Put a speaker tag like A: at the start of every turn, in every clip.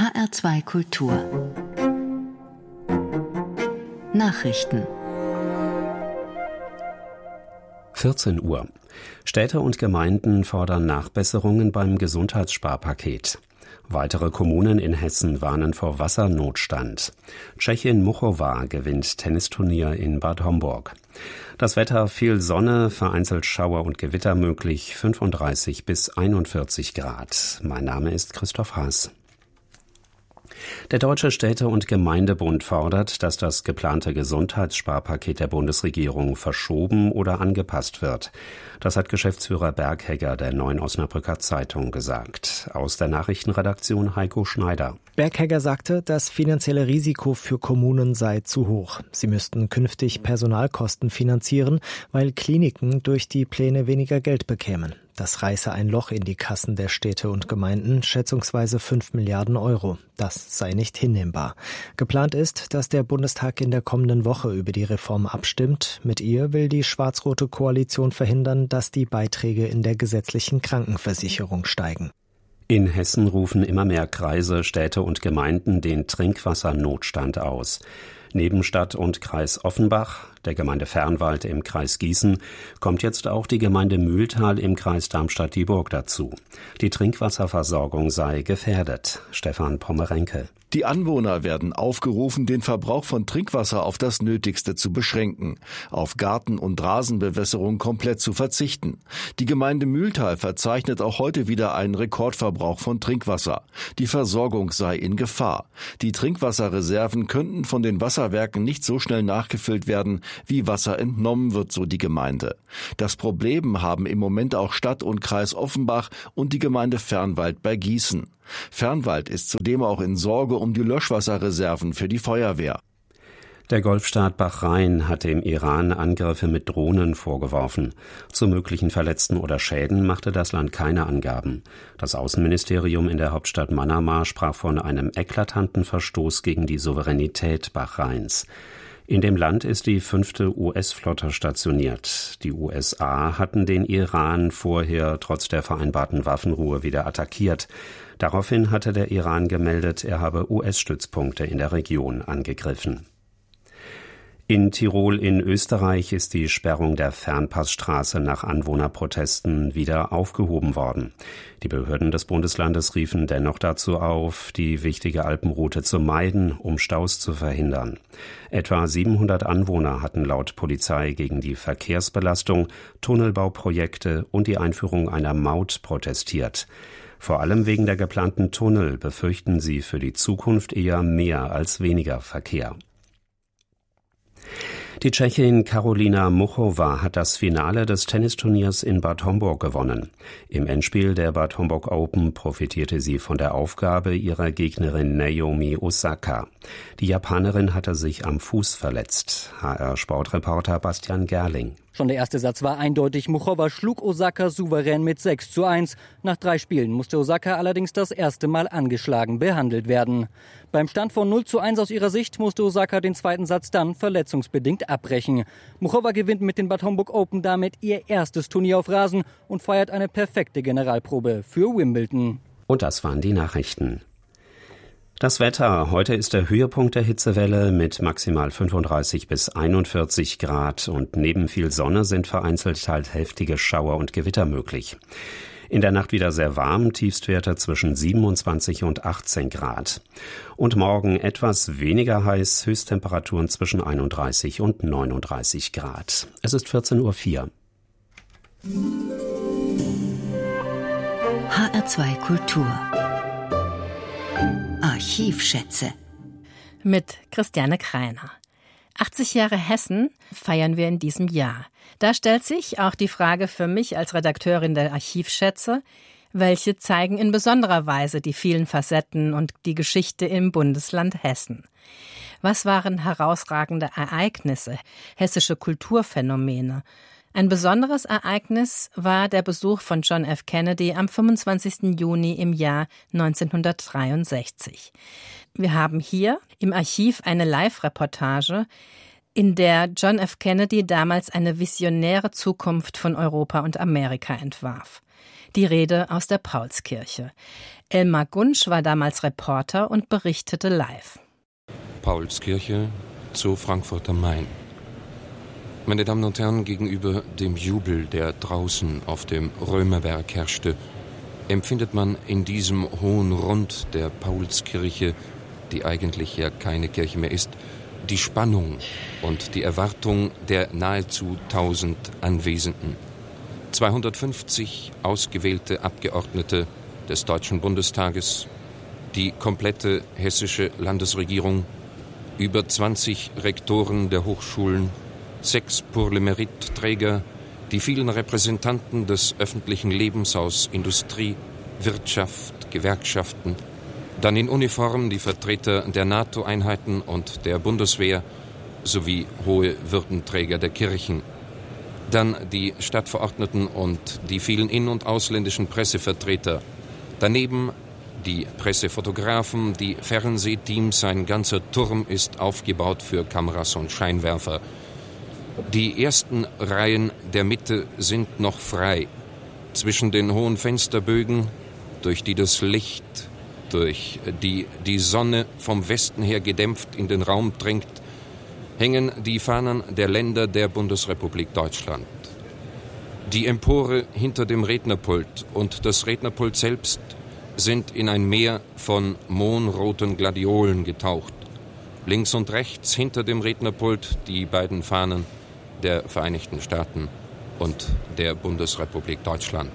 A: HR2 Kultur Nachrichten
B: 14 Uhr. Städte und Gemeinden fordern Nachbesserungen beim Gesundheitssparpaket. Weitere Kommunen in Hessen warnen vor Wassernotstand. Tschechin Muchova gewinnt Tennisturnier in Bad Homburg. Das Wetter: viel Sonne, vereinzelt Schauer und Gewitter möglich, 35 bis 41 Grad. Mein Name ist Christoph Haas. Der Deutsche Städte- und Gemeindebund fordert, dass das geplante Gesundheitssparpaket der Bundesregierung verschoben oder angepasst wird. Das hat Geschäftsführer Berghegger der Neuen Osnabrücker Zeitung gesagt. Aus der Nachrichtenredaktion Heiko Schneider.
C: Berghegger sagte, das finanzielle Risiko für Kommunen sei zu hoch. Sie müssten künftig Personalkosten finanzieren, weil Kliniken durch die Pläne weniger Geld bekämen. Das reiße ein Loch in die Kassen der Städte und Gemeinden, schätzungsweise 5 Milliarden Euro. Das sei nicht hinnehmbar. Geplant ist, dass der Bundestag in der kommenden Woche über die Reform abstimmt. Mit ihr will die schwarz-rote Koalition verhindern, dass die Beiträge in der gesetzlichen Krankenversicherung steigen.
B: In Hessen rufen immer mehr Kreise, Städte und Gemeinden den Trinkwassernotstand aus. Neben Stadt und Kreis Offenbach, der Gemeinde Fernwald im Kreis Gießen, kommt jetzt auch die Gemeinde Mühltal im Kreis Darmstadt-Dieburg dazu. Die Trinkwasserversorgung sei gefährdet. Stefan Pommerenke.
D: Die Anwohner werden aufgerufen, den Verbrauch von Trinkwasser auf das Nötigste zu beschränken, auf Garten- und Rasenbewässerung komplett zu verzichten. Die Gemeinde Mühltal verzeichnet auch heute wieder einen Rekordverbrauch von Trinkwasser. Die Versorgung sei in Gefahr. Die Trinkwasserreserven könnten von den Wasserwerken nicht so schnell nachgefüllt werden, wie Wasser entnommen wird, so die Gemeinde. Das Problem haben im Moment auch Stadt und Kreis Offenbach und die Gemeinde Fernwald bei Gießen. Fernwald ist zudem auch in Sorge um die Löschwasserreserven für die Feuerwehr.
B: Der Golfstaat Bahrain hat dem Iran Angriffe mit Drohnen vorgeworfen. Zu möglichen Verletzten oder Schäden machte das Land keine Angaben. Das Außenministerium in der Hauptstadt Manama sprach von einem eklatanten Verstoß gegen die Souveränität Bahrains. In dem Land ist die 5. US-Flotte stationiert. Die USA hatten den Iran vorher trotz der vereinbarten Waffenruhe wieder attackiert. Daraufhin hatte der Iran gemeldet, er habe US-Stützpunkte in der Region angegriffen. In Tirol in Österreich ist die Sperrung der Fernpassstraße nach Anwohnerprotesten wieder aufgehoben worden. Die Behörden des Bundeslandes riefen dennoch dazu auf, die wichtige Alpenroute zu meiden, um Staus zu verhindern. Etwa 700 Anwohner hatten laut Polizei gegen die Verkehrsbelastung, Tunnelbauprojekte und die Einführung einer Maut protestiert. Vor allem wegen der geplanten Tunnel befürchten sie für die Zukunft eher mehr als weniger Verkehr. Die Tschechin Karolina Muchova hat das Finale des Tennisturniers in Bad Homburg gewonnen. Im Endspiel der Bad Homburg Open profitierte sie von der Aufgabe ihrer Gegnerin Naomi Osaka. Die Japanerin hatte sich am Fuß verletzt. HR-Sportreporter Bastian Gerling.
E: Schon der erste Satz war eindeutig. Muchova schlug Osaka souverän mit 6:1. Nach 3 Spielen musste Osaka allerdings das erste Mal angeschlagen behandelt werden. Beim Stand von 0:1 aus ihrer Sicht musste Osaka den zweiten Satz dann verletzungsbedingt abbrechen. Muchova gewinnt mit den Bad Homburg Open damit ihr erstes Turnier auf Rasen und feiert eine perfekte Generalprobe für Wimbledon.
B: Und das waren die Nachrichten. Das Wetter. Heute ist der Höhepunkt der Hitzewelle mit maximal 35 bis 41 Grad und neben viel Sonne sind vereinzelt halt heftige Schauer und Gewitter möglich. In der Nacht wieder sehr warm, Tiefstwerte zwischen 27 und 18 Grad. Und morgen etwas weniger heiß, Höchsttemperaturen zwischen 31 und 39 Grad. Es ist 14:04 Uhr.
A: HR2 Kultur Archivschätze
F: mit Christiane Kreiner. 80 Jahre Hessen feiern wir in diesem Jahr. Da stellt sich auch die Frage für mich als Redakteurin der Archivschätze, welche zeigen in besonderer Weise die vielen Facetten und die Geschichte im Bundesland Hessen. Was waren herausragende Ereignisse, hessische Kulturphänomene? Ein besonderes Ereignis war der Besuch von John F. Kennedy am 25. Juni im Jahr 1963. Wir haben hier im Archiv eine Live-Reportage, in der John F. Kennedy damals eine visionäre Zukunft von Europa und Amerika entwarf. Die Rede aus der Paulskirche. Elmar Gunsch war damals Reporter und berichtete live.
G: Paulskirche zu Frankfurt am Main. Meine Damen und Herren, gegenüber dem Jubel, der draußen auf dem Römerberg herrschte, empfindet man in diesem hohen Rund der Paulskirche, die eigentlich ja keine Kirche mehr ist, die Spannung und die Erwartung der nahezu 1000 Anwesenden. 250 ausgewählte Abgeordnete des Deutschen Bundestages, die komplette hessische Landesregierung, über 20 Rektoren der Hochschulen, 6 Pour le Mérite-Träger, die vielen Repräsentanten des öffentlichen Lebens aus Industrie, Wirtschaft, Gewerkschaften, dann in Uniform die Vertreter der NATO-Einheiten und der Bundeswehr sowie hohe Würdenträger der Kirchen, dann die Stadtverordneten und die vielen in- und ausländischen Pressevertreter, daneben die Pressefotografen, die Fernsehteams, ein ganzer Turm ist aufgebaut für Kameras und Scheinwerfer. Die ersten Reihen der Mitte sind noch frei. Zwischen den hohen Fensterbögen, durch die das Licht, durch die die Sonne vom Westen her gedämpft in den Raum dringt, hängen die Fahnen der Länder der Bundesrepublik Deutschland. Die Empore hinter dem Rednerpult und das Rednerpult selbst sind in ein Meer von mohnroten Gladiolen getaucht. Links und rechts hinter dem Rednerpult die beiden Fahnen der Vereinigten Staaten und der Bundesrepublik Deutschland.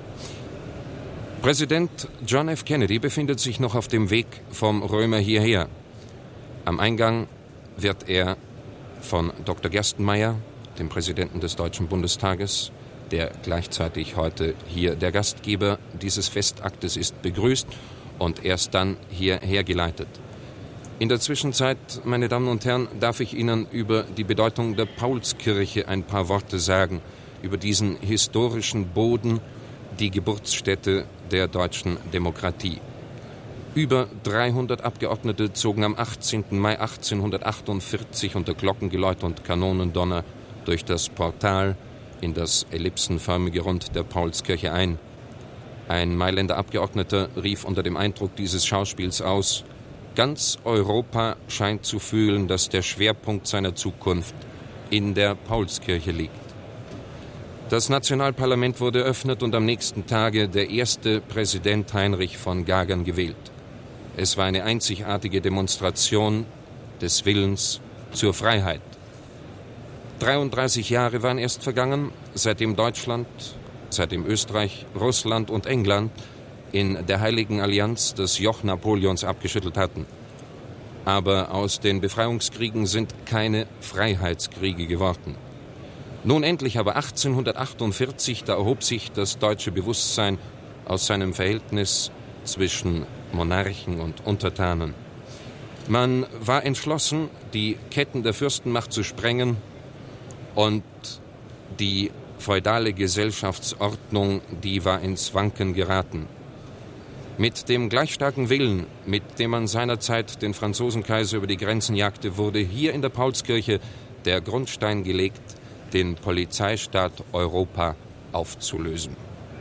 G: Präsident John F. Kennedy befindet sich noch auf dem Weg vom Römer hierher. Am Eingang wird er von Dr. Gerstenmaier, dem Präsidenten des Deutschen Bundestages, der gleichzeitig heute hier der Gastgeber dieses Festaktes ist, begrüßt und erst dann hierher geleitet. In der Zwischenzeit, meine Damen und Herren, darf ich Ihnen über die Bedeutung der Paulskirche ein paar Worte sagen, über diesen historischen Boden, die Geburtsstätte der deutschen Demokratie. Über 300 Abgeordnete zogen am 18. Mai 1848 unter Glockengeläut und Kanonendonner durch das Portal in das ellipsenförmige Rund der Paulskirche ein. Ein Mailänder Abgeordneter rief unter dem Eindruck dieses Schauspiels aus: Ganz Europa scheint zu fühlen, dass der Schwerpunkt seiner Zukunft in der Paulskirche liegt. Das Nationalparlament wurde eröffnet und am nächsten Tage der erste Präsident Heinrich von Gagern gewählt. Es war eine einzigartige Demonstration des Willens zur Freiheit. 33 Jahre waren erst vergangen, seitdem Deutschland, seitdem Österreich, Russland und England in der Heiligen Allianz das Joch Napoleons abgeschüttelt hatten. Aber aus den Befreiungskriegen sind keine Freiheitskriege geworden. Nun endlich aber 1848, da erhob sich das deutsche Bewusstsein aus seinem Verhältnis zwischen Monarchen und Untertanen. Man war entschlossen, die Ketten der Fürstenmacht zu sprengen und die feudale Gesellschaftsordnung, die war ins Wanken geraten. Mit dem gleich starken Willen, mit dem man seinerzeit den Franzosenkaiser über die Grenzen jagte, wurde hier in der Paulskirche der Grundstein gelegt, den Polizeistaat Europa aufzulösen.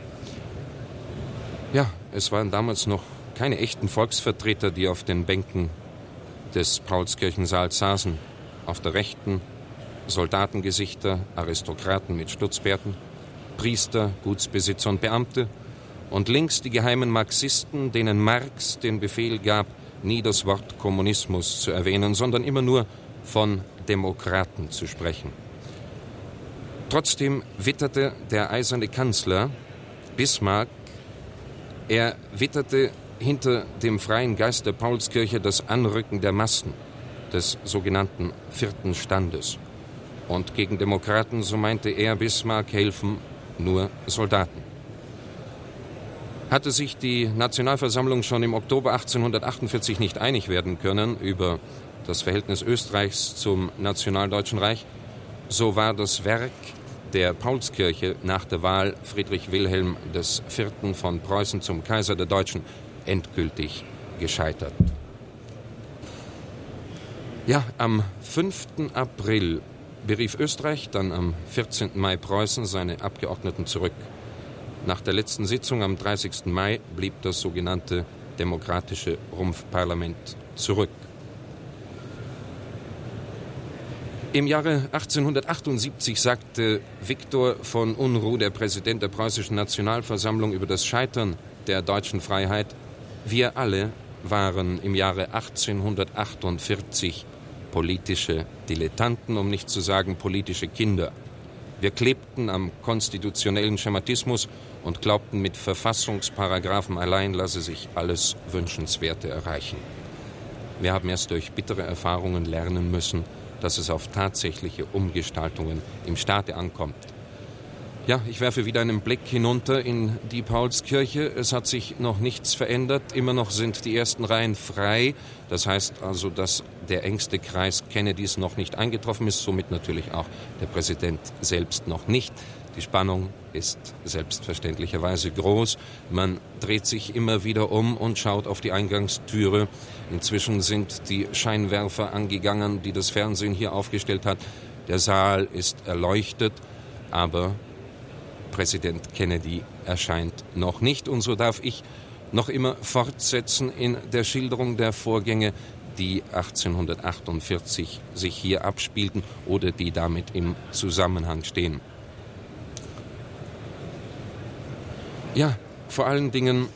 G: Ja, es waren damals noch keine echten Volksvertreter, die auf den Bänken des Paulskirchensaals saßen. Auf der rechten Soldatengesichter, Aristokraten mit Stutzbärten, Priester, Gutsbesitzer und Beamte und links die geheimen Marxisten, denen Marx den Befehl gab, nie das Wort Kommunismus zu erwähnen, sondern immer nur von Demokraten zu sprechen. Trotzdem witterte der eiserne Kanzler Bismarck, er witterte hinter dem freien Geist der Paulskirche das Anrücken der Massen, des sogenannten vierten Standes. Und gegen Demokraten, so meinte er, Bismarck, helfen nur Soldaten. Hatte sich die Nationalversammlung schon im Oktober 1848 nicht einig werden können über das Verhältnis Österreichs zum Nationaldeutschen Reich, so war das Werk der Paulskirche nach der Wahl Friedrich Wilhelm IV. Von Preußen zum Kaiser der Deutschen endgültig gescheitert. Ja, am 5. April berief Österreich, dann am 14. Mai Preußen seine Abgeordneten zurück. Nach der letzten Sitzung am 30. Mai blieb das sogenannte demokratische Rumpfparlament zurück. Im Jahre 1878 sagte Viktor von Unruh, der Präsident der Preußischen Nationalversammlung, über das Scheitern der deutschen Freiheit: Wir alle waren im Jahre 1848 politische Dilettanten, um nicht zu sagen politische Kinder. Wir klebten am konstitutionellen Schematismus und glaubten, mit Verfassungsparagraphen allein lasse sich alles Wünschenswerte erreichen. Wir haben erst durch bittere Erfahrungen lernen müssen, dass es auf tatsächliche Umgestaltungen im Staate ankommt. Ja, ich werfe wieder einen Blick hinunter in die Paulskirche. Es hat sich noch nichts verändert. Immer noch sind die ersten Reihen frei. Das heißt also, dass der engste Kreis Kennedys noch nicht eingetroffen ist, somit natürlich auch der Präsident selbst noch nicht. Die Spannung ist selbstverständlicherweise groß. Man dreht sich immer wieder um und schaut auf die Eingangstüre. Inzwischen sind die Scheinwerfer angegangen, die das Fernsehen hier aufgestellt hat. Der Saal ist erleuchtet, aber Präsident Kennedy erscheint noch nicht. Und so darf ich noch immer fortsetzen in der Schilderung der Vorgänge, die 1848 sich hier abspielten oder die damit im Zusammenhang stehen. Ja, vor allen Dingen,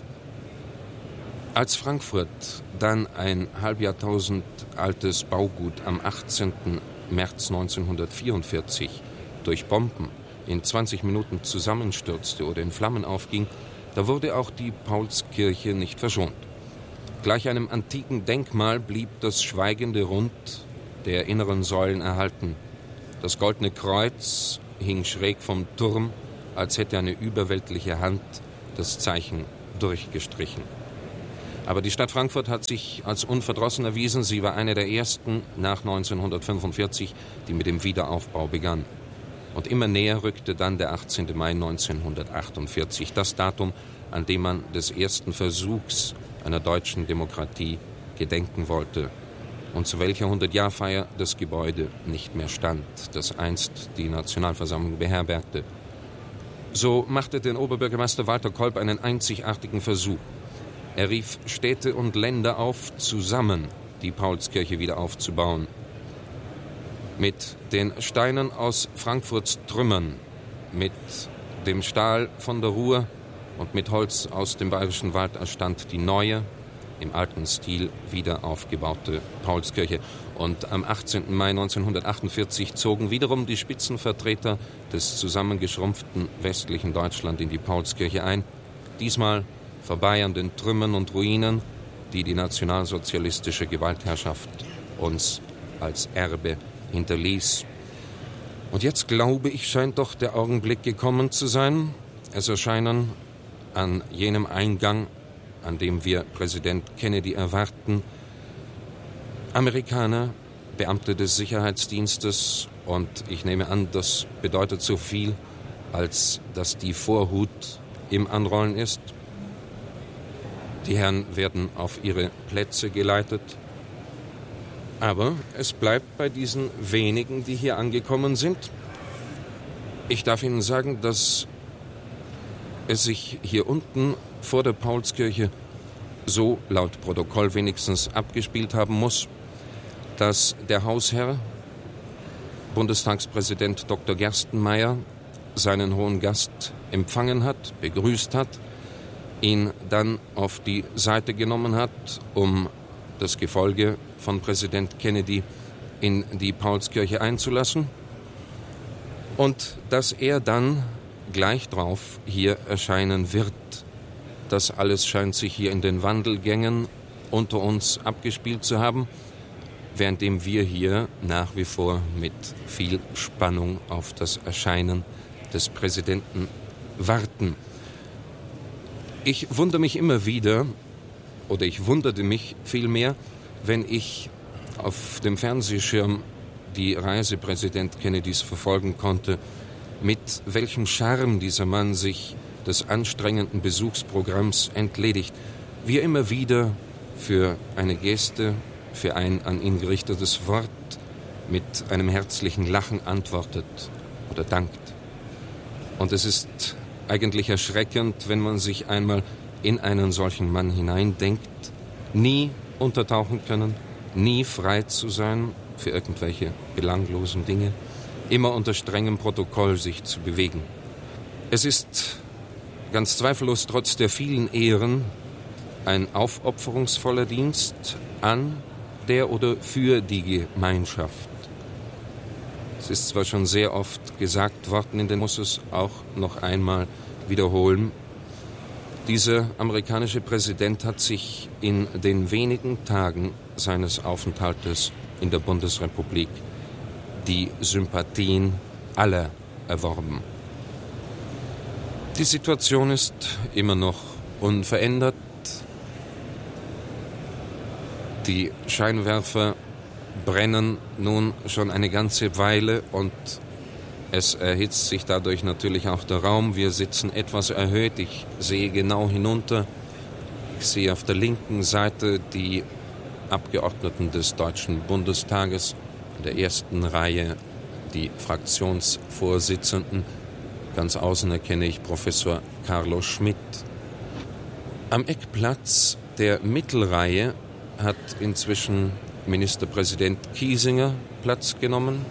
G: als Frankfurt dann ein Halbjahrtausend altes Baugut am 18. März 1944 durch Bomben in 20 Minuten zusammenstürzte oder in Flammen aufging, da wurde auch die Paulskirche nicht verschont. Gleich einem antiken Denkmal blieb das schweigende Rund der inneren Säulen erhalten. Das goldene Kreuz hing schräg vom Turm, als hätte eine überweltliche Hand das Zeichen durchgestrichen. Aber die Stadt Frankfurt hat sich als unverdrossen erwiesen. Sie war eine der ersten nach 1945, die mit dem Wiederaufbau begann. Und immer näher rückte dann der 18. Mai 1948, das Datum, an dem man des ersten Versuchs einer deutschen Demokratie gedenken wollte und zu welcher 100-Jahr-Feier das Gebäude nicht mehr stand, das einst die Nationalversammlung beherbergte. So machte der Oberbürgermeister Walter Kolb einen einzigartigen Versuch. Er rief Städte und Länder auf, zusammen die Paulskirche wieder aufzubauen. Mit den Steinen aus Frankfurts Trümmern, mit dem Stahl von der Ruhr und mit Holz aus dem Bayerischen Wald erstand die neue, im alten Stil wieder aufgebaute Paulskirche. Und am 18. Mai 1948 zogen wiederum die Spitzenvertreter des zusammengeschrumpften westlichen Deutschland in die Paulskirche ein. Diesmal vorbei an den Trümmern und Ruinen, die die nationalsozialistische Gewaltherrschaft uns als Erbe hinterließ. Und jetzt, glaube ich, scheint doch der Augenblick gekommen zu sein. Es erscheinen an jenem Eingang, an dem wir Präsident Kennedy erwarten, Amerikaner, Beamte des Sicherheitsdienstes, und ich nehme an, das bedeutet so viel, als dass die Vorhut im Anrollen ist. Die Herren werden auf ihre Plätze geleitet. Aber es bleibt bei diesen wenigen, die hier angekommen sind. Ich darf Ihnen sagen, dass es sich hier unten vor der Paulskirche so laut Protokoll wenigstens abgespielt haben muss, dass der Hausherr, Bundestagspräsident Dr. Gerstenmaier, seinen hohen Gast empfangen hat, begrüßt hat, ihn dann auf die Seite genommen hat, um das Gefolge von Präsident Kennedy in die Paulskirche einzulassen, und dass er dann gleich drauf hier erscheinen wird. Das alles scheint sich hier in den Wandelgängen unter uns abgespielt zu haben, währenddem wir hier nach wie vor mit viel Spannung auf das Erscheinen des Präsidenten warten. Ich wundere mich immer wieder, oder ich wunderte mich vielmehr, wenn ich auf dem Fernsehschirm die Reise Präsident Kennedys verfolgen konnte, mit welchem Charme dieser Mann sich des anstrengenden Besuchsprogramms entledigt, wie er immer wieder für eine Geste, für ein an ihn gerichtetes Wort mit einem herzlichen Lachen antwortet oder dankt. Und es ist eigentlich erschreckend, wenn man sich einmal in einen solchen Mann hineindenkt. Nie untertauchen können, nie frei zu sein für irgendwelche belanglosen Dinge, immer unter strengem Protokoll sich zu bewegen. Es ist ganz zweifellos trotz der vielen Ehren ein aufopferungsvoller Dienst an der oder für die Gemeinschaft. Es ist zwar schon sehr oft gesagt worden, in den muss es auch noch einmal wiederholen. Dieser amerikanische Präsident hat sich in den wenigen Tagen seines Aufenthaltes in der Bundesrepublik die Sympathien aller erworben. Die Situation ist immer noch unverändert. Die Scheinwerfer brennen nun schon eine ganze Weile und es erhitzt sich dadurch natürlich auch der Raum. Wir sitzen etwas erhöht. Ich sehe genau hinunter. Ich sehe auf der linken Seite die Abgeordneten des Deutschen Bundestages, in der ersten Reihe die Fraktionsvorsitzenden. Ganz außen erkenne ich Professor Carlo Schmidt. Am Eckplatz der Mittelreihe hat inzwischen Ministerpräsident Kiesinger Platz genommen.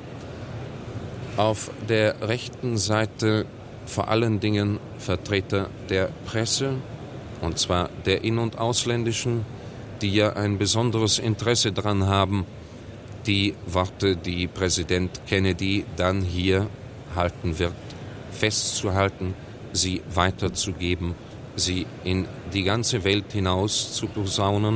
G: Auf der rechten Seite vor allen Dingen Vertreter der Presse, und zwar der in- und ausländischen, die ja ein besonderes Interesse daran haben, die Worte, die Präsident Kennedy dann hier halten wird, festzuhalten, sie weiterzugeben, sie in die ganze Welt hinaus zu posaunen.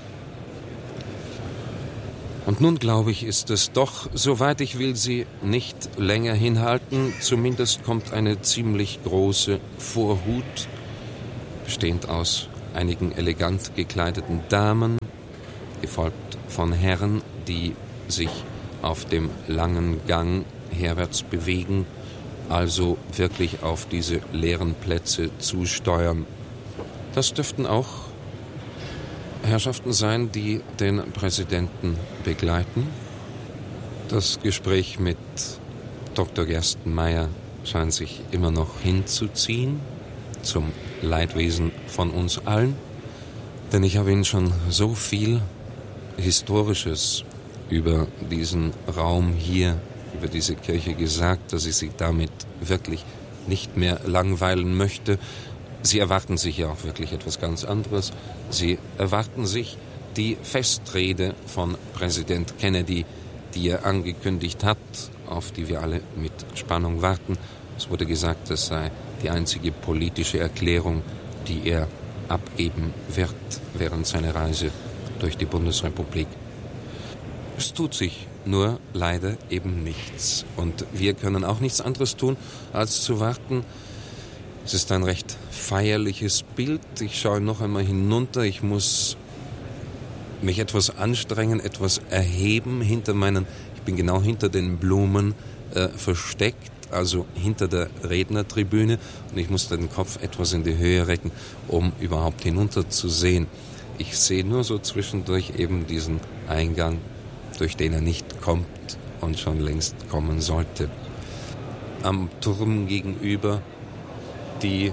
G: Und nun, glaube ich, ist es doch, soweit ich will sie nicht länger hinhalten, zumindest kommt eine ziemlich große Vorhut, bestehend aus einigen elegant gekleideten Damen, gefolgt von Herren, die sich auf dem langen Gang herwärts bewegen, also wirklich auf diese leeren Plätze zusteuern. Das dürften auch Herrschaften sein, die den Präsidenten begleiten. Das Gespräch mit Dr. Gerstenmaier scheint sich immer noch hinzuziehen, zum Leidwesen von uns allen. Denn ich habe Ihnen schon so viel Historisches über diesen Raum hier, über diese Kirche gesagt, dass ich Sie damit wirklich nicht mehr langweilen möchte. Sie erwarten sich ja auch wirklich etwas ganz anderes. Sie erwarten sich die Festrede von Präsident Kennedy, die er angekündigt hat, auf die wir alle mit Spannung warten. Es wurde gesagt, das sei die einzige politische Erklärung, die er abgeben wird während seiner Reise durch die Bundesrepublik. Es tut sich nur leider eben nichts. Und wir können auch nichts anderes tun, als zu warten. Es ist ein recht feierliches Bild. Ich schaue noch einmal hinunter. Ich muss mich etwas anstrengen, etwas erheben ich bin genau hinter den Blumen versteckt, also hinter der Rednertribüne. Und ich muss den Kopf etwas in die Höhe recken, um überhaupt hinunter zu sehen. Ich sehe nur so zwischendurch eben diesen Eingang, durch den er nicht kommt und schon längst kommen sollte. Am Turm gegenüber, die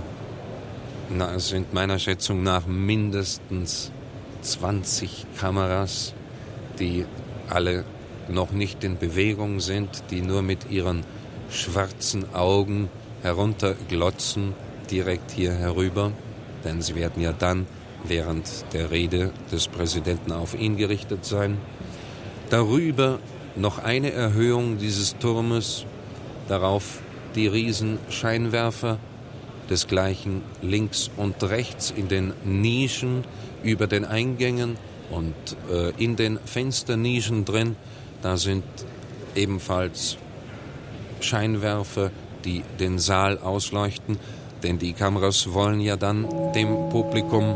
G: sind meiner Schätzung nach mindestens 20 Kameras, die alle noch nicht in Bewegung sind, die nur mit ihren schwarzen Augen herunterglotzen, direkt hier herüber, denn sie werden ja dann während der Rede des Präsidenten auf ihn gerichtet sein. Darüber noch eine Erhöhung dieses Turmes, darauf die Riesenscheinwerfer, desgleichen links und rechts in den Nischen über den Eingängen und in den Fensternischen drin. Da sind ebenfalls Scheinwerfer, die den Saal ausleuchten, denn die Kameras wollen ja dann dem Publikum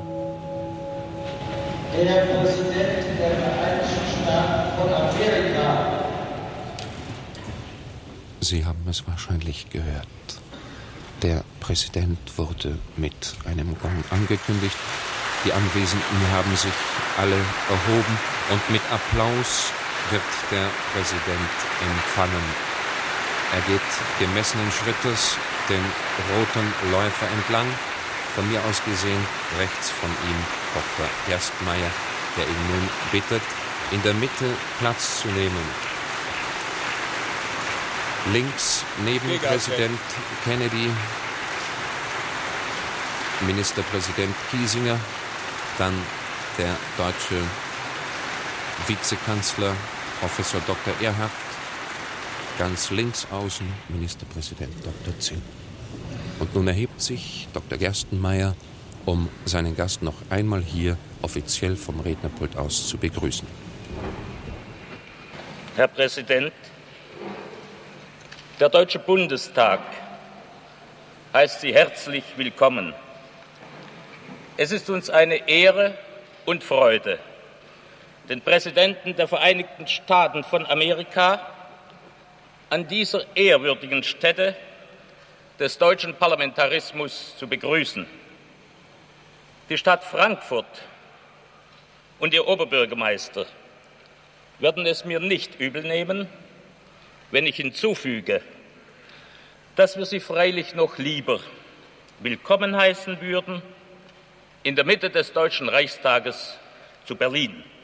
H: der Präsident der Vereinigten Staaten von Amerika.
G: Sie haben es wahrscheinlich gehört. Der Präsident wurde mit einem Gong angekündigt. Die Anwesenden haben sich alle erhoben und mit Applaus wird der Präsident empfangen. Er geht gemessenen Schrittes den roten Läufer entlang. Von mir aus gesehen rechts von ihm Dr. Gerstenmaier, der ihn nun bittet, in der Mitte Platz zu nehmen. Links neben Präsident Kennedy Ministerpräsident Kiesinger, dann der deutsche Vizekanzler Professor Dr. Erhard, ganz links außen Ministerpräsident Dr. Zinn. Und nun erhebt sich Dr. Gerstenmaier, um seinen Gast noch einmal hier offiziell vom Rednerpult aus zu begrüßen.
I: Herr Präsident, der Deutsche Bundestag heißt Sie herzlich willkommen. Es ist uns eine Ehre und Freude, den Präsidenten der Vereinigten Staaten von Amerika an dieser ehrwürdigen Stätte des deutschen Parlamentarismus zu begrüßen. Die Stadt Frankfurt und ihr Oberbürgermeister werden es mir nicht übel nehmen, wenn ich hinzufüge, dass wir Sie freilich noch lieber willkommen heißen würden in der Mitte des Deutschen Reichstages zu Berlin.